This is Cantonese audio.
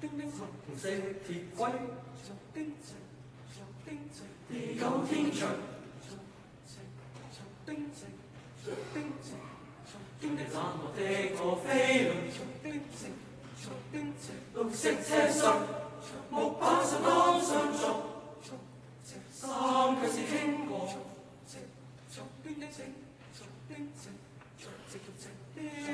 紅色鐵軌，地久天長。經歷冷漠的陀飛輪，綠色車廂，木板上當上座，衫卻是傾過。